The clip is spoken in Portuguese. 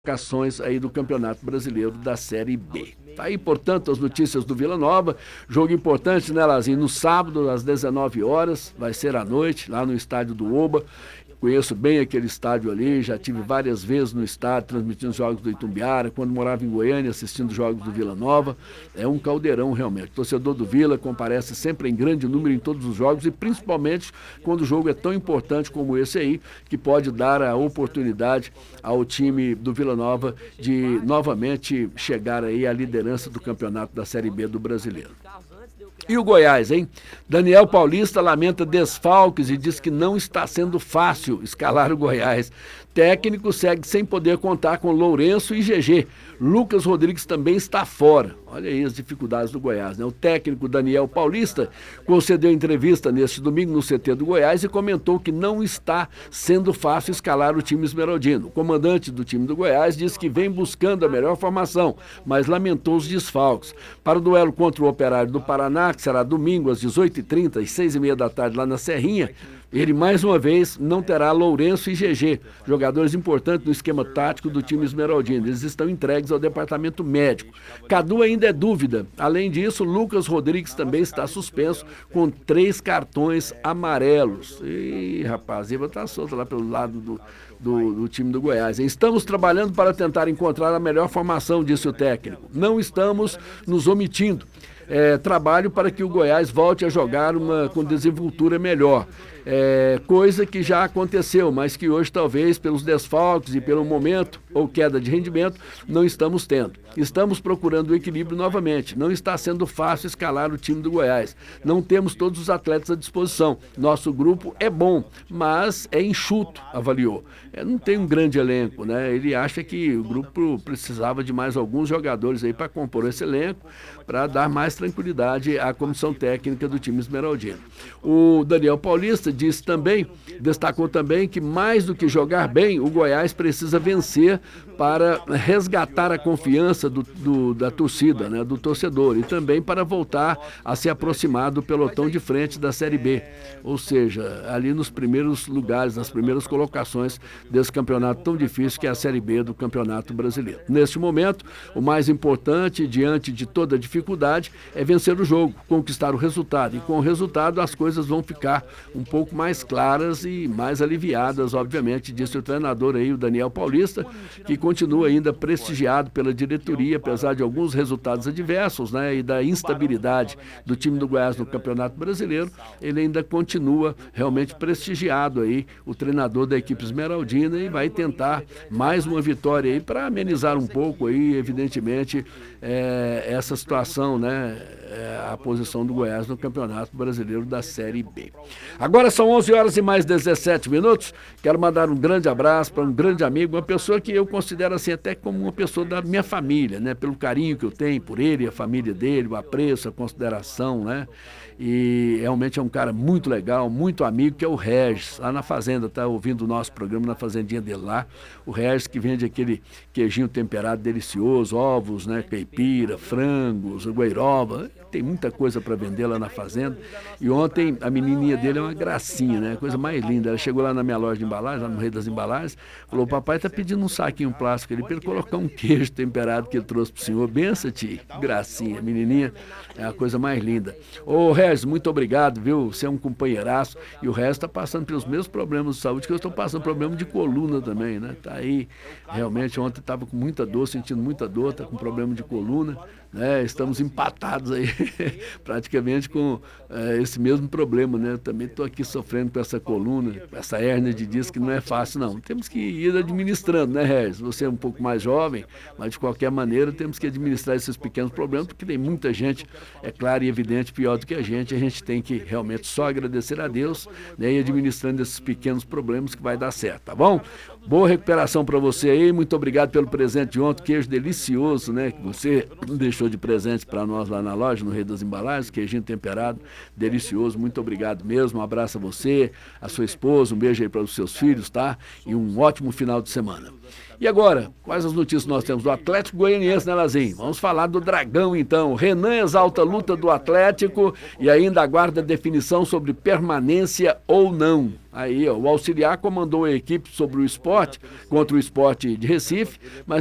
Classificações aí do Campeonato Brasileiro da Série B. Tá aí, portanto, as notícias do Vila Nova. Jogo importante, né, Lazinho? No sábado, às 19 horas, vai ser à noite, lá no estádio do Oba. Conheço bem aquele estádio ali, já tive várias vezes no estádio, transmitindo os jogos do Itumbiara, quando morava em Goiânia, assistindo os jogos do Vila Nova. É um caldeirão, realmente. O torcedor do Vila comparece sempre em grande número em todos os jogos e principalmente quando o jogo é tão importante como esse aí, que pode dar a oportunidade ao time do Vila Nova de novamente chegar aí à liderança do campeonato da Série B do Brasileiro. E o Goiás, hein? Daniel Paulista lamenta desfalques e diz que não está sendo fácil escalar o Goiás. Técnico segue sem poder contar com Lourenço e GG. Lucas Rodrigues também está fora. Olha aí as dificuldades do Goiás, né? O técnico Daniel Paulista concedeu entrevista neste domingo no CT do Goiás e comentou que não está sendo fácil escalar o time esmeraldino. O comandante do time do Goiás disse que vem buscando a melhor formação, mas lamentou os desfalques. Para o duelo contra o Operário do Paraná, que será domingo às 18h30 e 6h30 da tarde lá na Serrinha, ele mais uma vez não terá Lourenço e GG, jogadores importantes no esquema tático do time esmeraldino. Eles estão entregues ao departamento médico. Cadu ainda é dúvida. Além disso, Lucas Rodrigues também está suspenso com 3 cartões amarelos. Ih, rapaz, Iva tá solta lá pelo lado do time do Goiás. Estamos trabalhando para tentar encontrar a melhor formação, disse o técnico. Não estamos nos omitindo. Trabalho para que o Goiás volte a jogar com desenvoltura melhor. Coisa que já aconteceu, mas que hoje talvez pelos desfalques e pelo momento ou queda de rendimento não estamos tendo. Estamos procurando o equilíbrio novamente. Não está sendo fácil escalar o time do Goiás. Não temos todos os atletas à disposição. Nosso grupo é bom, mas é enxuto, avaliou. Não tem um grande elenco, né? Ele acha que o grupo precisava de mais alguns jogadores aí para compor esse elenco, para dar mais tranquilidade à comissão técnica do time esmeraldino. O Daniel Paulista destacou também que mais do que jogar bem, o Goiás precisa vencer para resgatar a confiança da torcida, né, do torcedor, e também para voltar a se aproximar do pelotão de frente da Série B, ou seja, ali nos primeiros lugares, nas primeiras colocações desse campeonato tão difícil que é a Série B do Campeonato Brasileiro. Neste momento, o mais importante, diante de toda a dificuldade, é vencer o jogo, conquistar o resultado, e com o resultado as coisas vão ficar um pouco mais claras e mais aliviadas, obviamente, disse o treinador aí, o Daniel Paulista, que continua ainda prestigiado pela diretoria, apesar de alguns resultados adversos, né, e da instabilidade do time do Goiás no Campeonato Brasileiro, ele ainda continua realmente prestigiado aí, o treinador da equipe esmeraldina, e vai tentar mais uma vitória aí para amenizar um pouco aí, evidentemente, essa situação, né, a posição do Goiás no Campeonato Brasileiro da Série B. Agora são 11 horas e mais 17 minutos. Quero mandar um grande abraço para um grande amigo, uma pessoa que eu considero assim até como uma pessoa da minha família, né? Pelo carinho que eu tenho por ele, a família dele, o apreço, a consideração, né? E realmente é um cara muito legal, muito amigo, que é o Regis, lá na fazenda, tá ouvindo o nosso programa na fazendinha dele lá. O Regis que vende aquele queijinho temperado delicioso, ovos, né, caipira, frangos, guairova, tem muita coisa para vender lá na fazenda. E ontem a menininha dele é uma gracinha, né, coisa mais linda. Ela chegou lá na minha loja de embalagem, lá no Rei das Embalagens, falou: papai tá pedindo um saquinho plástico ali para ele colocar um queijo temperado que ele trouxe pro senhor. Benção, tia, gracinha, a menininha é a coisa mais linda. Ô Regis, muito obrigado, viu? Você é um companheiraço, e o Regis está passando pelos mesmos problemas de saúde que eu estou passando, problema de coluna também, né? Tá aí, realmente ontem estava com muita dor, sentindo muita dor, tá com problema de coluna, né? Estamos empatados aí praticamente com esse mesmo problema, né? Eu também estou aqui sofrendo com essa coluna, com essa hérnia de disco, que não é fácil não. Temos que ir administrando, né, Regis? Você é um pouco mais jovem, mas de qualquer maneira temos que administrar esses pequenos problemas, porque tem muita gente, é claro e evidente, pior do que a gente tem que realmente só agradecer a Deus, né, e administrando esses pequenos problemas que vai dar certo, tá bom? Boa recuperação para você aí, muito obrigado pelo presente de ontem, queijo delicioso, né, que você deixou de presente para nós lá na loja, no no Rei das Embalagens, queijinho temperado, delicioso, muito obrigado mesmo, um abraço a você, a sua esposa, um beijo aí para os seus filhos, tá? E um ótimo final de semana. E agora, quais as notícias nós temos do Atlético Goianiense, né, Lazinho? Vamos falar do Dragão, então. Renan exalta a luta do Atlético e ainda aguarda definição sobre permanência ou não. Aí, ó, o auxiliar comandou a equipe sobre o esporte, contra o Sport de Recife, mas